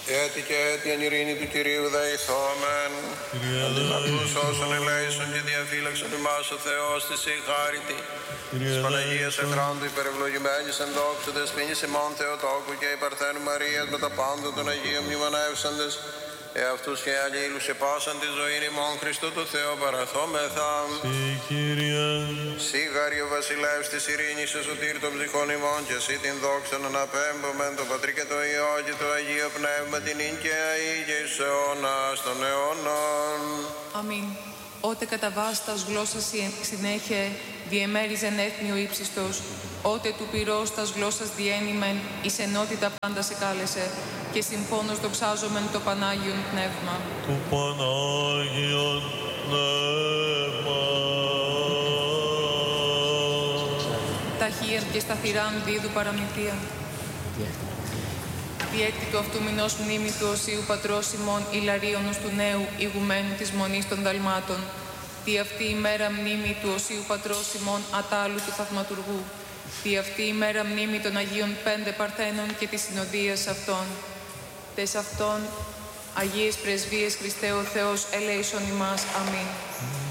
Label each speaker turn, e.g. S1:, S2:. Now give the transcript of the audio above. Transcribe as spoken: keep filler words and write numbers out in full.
S1: Έτη και έτη εν ειρήνη του Κυρίου δεηθόμεν. Αντίν αυτούς όσων ελέησον και διαφύλαξον ημάς ο Θεός της η χάριτη. Της Παναγίας Εχράντου υπερευλογημένης εν δόξου δεσποίνης ημών Θεοτόκου και η Παρθένου Μαρίας με τα πάντα των Αγίων μνημονεύσαντες, εαυτούς και αλλήλους επάσαν τη ζωήν ημών Χριστού του Θεού παραθόμεθα.
S2: Συ Κύριε.
S1: Συ γάρει ο βασιλεύς της ειρήνης εσωτήρ των ψυχών ημών και εσύ την δόξαν αναπέμπομεν το Πατρί και το Υιό και το Αγίο Πνεύμα την ίν και αεί και εις αιώνας των αιώνων.
S3: Αμήν. Ότε καταβάστας γλώσσας συνέχεια διεμέριζεν έθνη ο ύψιστος, ότε του πυρός τας γλώσσας διένυμεν, εις ενότητα πάντα σε κάλεσε, και συμφώνως δοξάζομεν το Πανάγιον Πνεύμα.
S2: Του Πανάγιον Πνεύμα.
S3: Ταχύαν και σταθυράν δίδου παραμυθία. Διέκτη του αυτού μηνός μνήμη του Οσίου Πατρός ημών Ιλαρίωνος του Νέου, ηγουμένου της Μονής των Δαλμάτων. Δι' αυτή η μέρα μνήμη του Οσίου Πατρός ημών Ατάλου του Θαυματουργού. Δι' αυτή η μέρα μνήμη των Αγίων Πέντε Παρθένων και της συνοδείας αυτών. Τες αυτών Αγίες Πρεσβείες Χριστέ ο Θεός ελέησον ημάς. Αμήν.